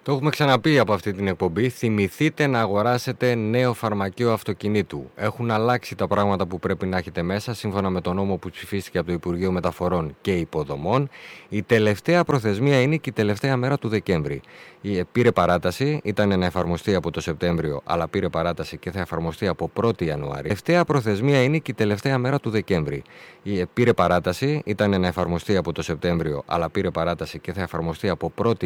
Το έχουμε ξαναπεί από αυτή την εκπομπή. Θυμηθείτε να αγοράσετε νέο φαρμακείο αυτοκινήτου. Έχουν αλλάξει τα πράγματα που πρέπει να έχετε μέσα σύμφωνα με τον νόμο που ψηφίστηκε από το Υπουργείο Μεταφορών και Υποδομών. Η τελευταία προθεσμία είναι και η τελευταία μέρα του Δεκέμβρη. Πήρε παράταση, ήταν να εφαρμοστεί από το Σεπτέμβριο, αλλά πήρε παράταση και θα εφαρμοστεί από 1η Ιανουαρίου. Η τελευταία προθεσμία είναι και η τελευταία μέρα του Δεκέμβρη. Πήρε παράταση, ήταν να εφαρμοστεί από το Σεπτέμβριο, αλλά πήρε παράταση και θα εφαρμοστεί από 1η